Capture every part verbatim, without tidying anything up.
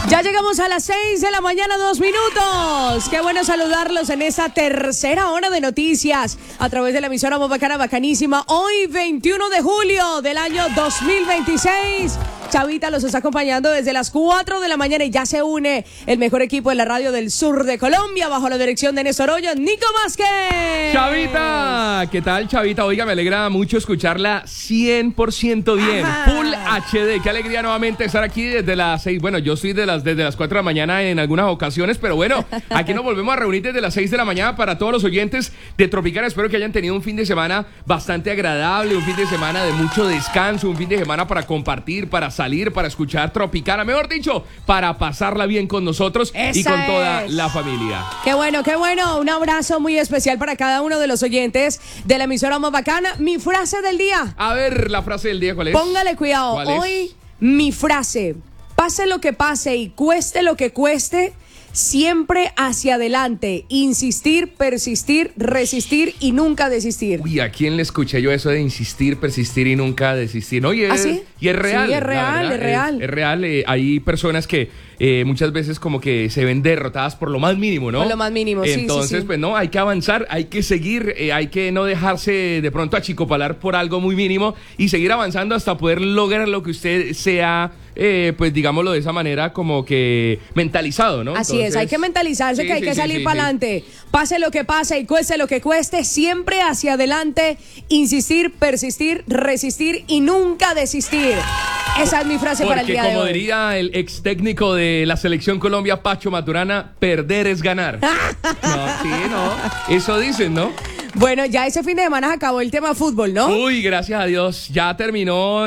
Ya llegamos a las seis de la mañana, dos minutos. Qué bueno saludarlos en esta tercera hora de noticias a través de la emisora más bacana, bacanísima. Hoy, veintiuno de julio del año dos mil veintiséis. Chavita los está acompañando desde las cuatro de la mañana y ya se une el mejor equipo de la radio del sur de Colombia bajo la dirección de Néstor Hoyo, Nico Vázquez. Chavita, ¿qué tal, Chavita? Oiga, me alegra mucho escucharla cien por ciento bien. Ajá. Full H D. Qué alegría nuevamente estar aquí desde las seis. Bueno, yo estoy de las, desde las cuatro de la mañana en algunas ocasiones, pero bueno, aquí nos volvemos a reunir desde las seis de la mañana para todos los oyentes de Tropicana. Espero que hayan tenido un fin de semana bastante agradable, un fin de semana de mucho descanso, un fin de semana para compartir, para salir, para escuchar Tropicana, mejor dicho, para pasarla bien con nosotros. Esa y con toda es. La familia. Qué bueno, qué bueno. Un abrazo muy especial para cada uno de los oyentes de la emisora más bacana. Mi frase del día. A ver, la frase del día, ¿cuál es? Póngale cuidado. Hoy, mi frase. Pase lo que pase y cueste lo que cueste, siempre hacia adelante, insistir, persistir, resistir y nunca desistir. Uy, ¿a quién le escuché yo eso de insistir, persistir y nunca desistir? No, y es, ¿ah, sí? Y es real. Sí, es real, verdad, es real. Es, es real. Eh, hay personas que eh, muchas veces como que se ven derrotadas por lo más mínimo, ¿no? Por lo más mínimo, sí. Entonces, sí, sí. pues no, hay que avanzar, hay que seguir, eh, hay que no dejarse de pronto achicopalar por algo muy mínimo y seguir avanzando hasta poder lograr lo que usted sea. Eh, pues digámoslo de esa manera, como que mentalizado, ¿no? Así Entonces, es, hay que mentalizarse, sí, que hay sí, que salir sí, para adelante. Sí. Pase lo que pase y cueste lo que cueste, siempre hacia adelante, insistir, persistir, resistir y nunca desistir. Esa es mi frase Porque, para el día de hoy. Como diría el ex técnico de la selección Colombia, Pacho Maturana, perder es ganar. No, sí, no. Eso dicen, ¿no? Bueno, ya ese fin de semana se acabó el tema fútbol, ¿no? Uy, gracias a Dios. Ya terminó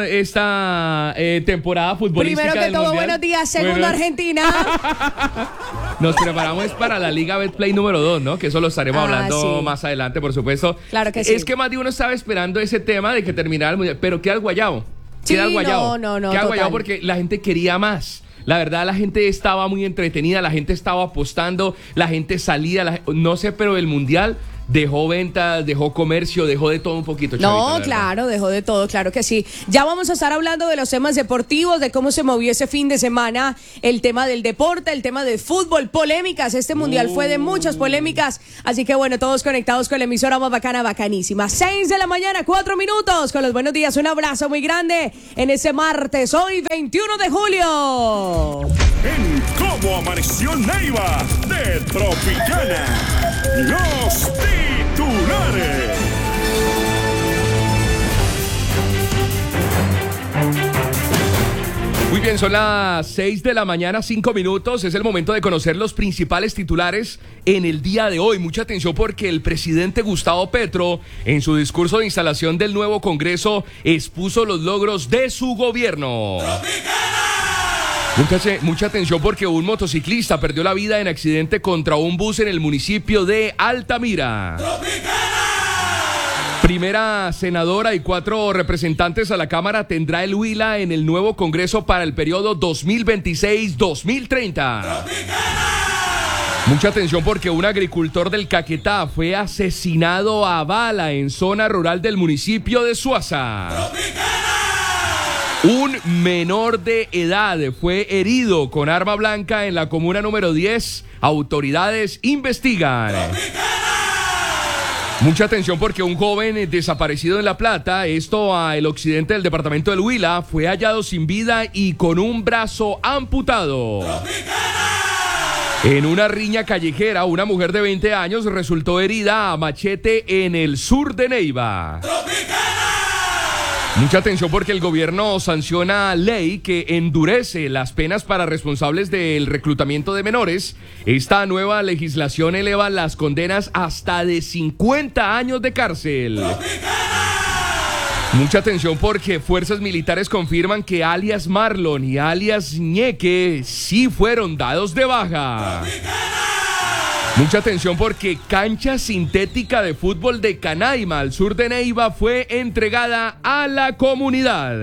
esta eh, temporada futbolística. Primero que todo, mundial. Buenos días. Segundo, bueno. Argentina. Nos preparamos para la Liga Betplay número dos, ¿no? Que eso lo estaremos ah, hablando sí. más adelante, por supuesto. Claro que sí. Es que más de uno estaba esperando ese tema de que terminara el mundial. Pero queda el guayabo. Sí, queda el guayabo. no, no, no. Queda el total. guayabo porque la gente quería más. La verdad, la gente estaba muy entretenida, la gente estaba apostando, la gente salía, la, no sé, pero el mundial dejó ventas, dejó comercio, dejó de todo un poquito. Chavita, no, claro, dejó de todo, claro que sí. Ya vamos a estar hablando de los temas deportivos, de cómo se movió ese fin de semana, el tema del deporte, el tema del fútbol, polémicas. Este mundial uh. fue de muchas polémicas, así que bueno, todos conectados con la emisora más bacana, bacanísima. Seis de la mañana, cuatro minutos, con los buenos días. Un abrazo muy grande en ese martes, hoy veintiuno de julio. En Cómo Amaneció Neiva de Tropicana, los titulares. Muy bien, son las seis de la mañana, cinco minutos. Es el momento de conocer los principales titulares en el día de hoy. Mucha atención porque el presidente Gustavo Petro, en su discurso de instalación del nuevo Congreso, expuso los logros de su gobierno. Mucha, mucha atención porque un motociclista perdió la vida en accidente contra un bus en el municipio de Altamira. Primera senadora y cuatro representantes a la Cámara tendrá el Huila en el nuevo Congreso para el periodo dos mil veintiséis dos mil treinta. Mucha atención porque un agricultor del Caquetá fue asesinado a bala en zona rural del municipio de Suaza. Un menor de edad fue herido con arma blanca en la comuna número diez. Autoridades investigan. Mucha atención porque un joven desaparecido en La Plata, esto al occidente del departamento del Huila, fue hallado sin vida y con un brazo amputado. En una riña callejera, una mujer de veinte años resultó herida a machete en el sur de Neiva. Mucha atención porque el gobierno sanciona ley que endurece las penas para responsables del reclutamiento de menores. Esta nueva legislación eleva las condenas hasta de cincuenta años de cárcel. Mucha atención porque fuerzas militares confirman que alias Marlon y alias Ñeque sí fueron dados de baja. Mucha atención porque cancha sintética de fútbol de Canaima, al sur de Neiva, fue entregada a la comunidad.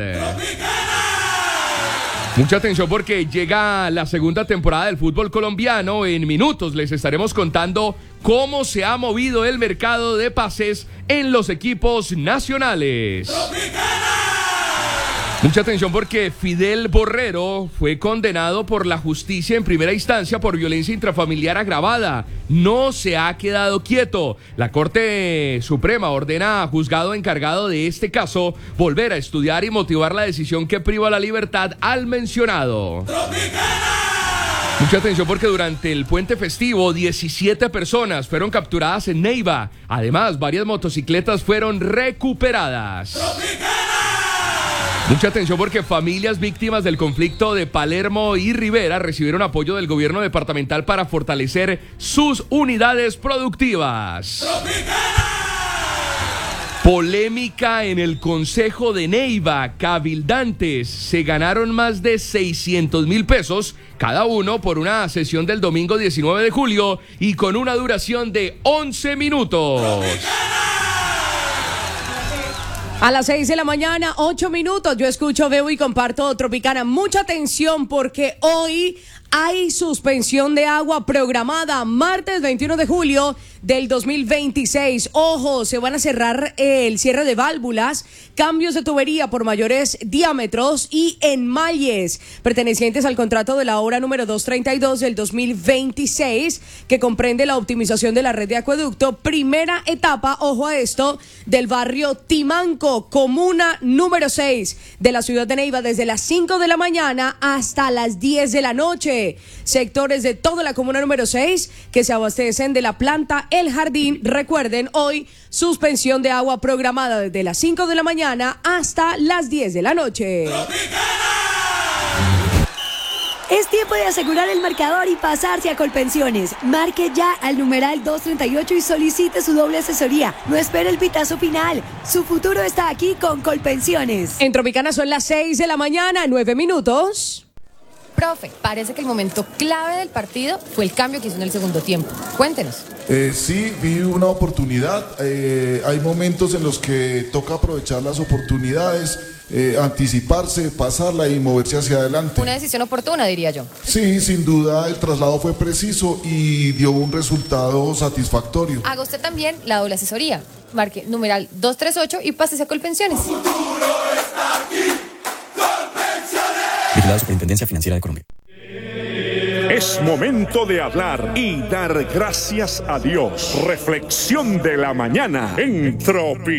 Mucha atención porque llega la segunda temporada del fútbol colombiano. En minutos les estaremos contando cómo se ha movido el mercado de pases en los equipos nacionales. Mucha atención porque Fidel Borrero fue condenado por la justicia en primera instancia por violencia intrafamiliar agravada. No se ha quedado quieto. La Corte Suprema ordena a juzgado encargado de este caso volver a estudiar y motivar la decisión que priva la libertad al mencionado. Mucha atención porque durante el puente festivo diecisiete personas fueron capturadas en Neiva. Además, varias motocicletas fueron recuperadas. Mucha atención porque familias víctimas del conflicto de Palermo y Rivera recibieron apoyo del gobierno departamental para fortalecer sus unidades productivas. Polémica en el Consejo de Neiva. Cabildantes se ganaron más de seiscientos mil pesos cada uno por una sesión del domingo diecinueve de julio y con una duración de once minutos. A las seis de la mañana, ocho minutos, yo escucho, veo y comparto Tropicana. Mucha atención porque hoy hay suspensión de agua programada, martes veintiuno de julio del dos mil veintiséis. Ojo, se van a cerrar el cierre de válvulas, cambios de tubería por mayores diámetros y enmalles pertenecientes al contrato de la obra número doscientos treinta y dos del dos mil veintiséis, que comprende la optimización de la red de acueducto, primera etapa, ojo a esto, del barrio Timanco, comuna número seis de la ciudad de Neiva, desde las cinco de la mañana hasta las diez de la noche. Sectores de toda la comuna número seis que se abastecen de la planta El Jardín. Recuerden, hoy suspensión de agua programada desde las cinco de la mañana hasta las diez de la noche. Es tiempo de asegurar el marcador y pasarse a Colpensiones. Marque ya al numeral doscientos treinta y ocho y solicite su doble asesoría. No espere el pitazo final. Su futuro está aquí con Colpensiones. En Tropicana son las seis de la mañana, nueve minutos. Profe, parece que el momento clave del partido fue el cambio que hizo en el segundo tiempo. Cuéntenos. Eh, sí, vi una oportunidad. Eh, hay momentos en los que toca aprovechar las oportunidades, eh, anticiparse, pasarla y moverse hacia adelante. Una decisión oportuna, diría yo. Sí, sin duda el traslado fue preciso y dio un resultado satisfactorio. Haga usted también la doble asesoría. Marque numeral doscientos treinta y ocho y pásese a Colpensiones. El futuro está aquí. Vigilado Superintendencia Financiera de Colombia. Es momento de hablar y dar gracias a Dios. Reflexión de la mañana en Tropicana.